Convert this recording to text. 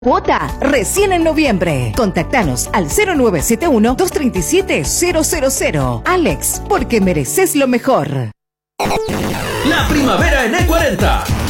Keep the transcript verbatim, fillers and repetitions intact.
Cuota recién en noviembre. Contactanos al cero nueve siete uno, dos tres siete, cero cero cero. Alex, porque mereces lo mejor. La primavera en E cuarenta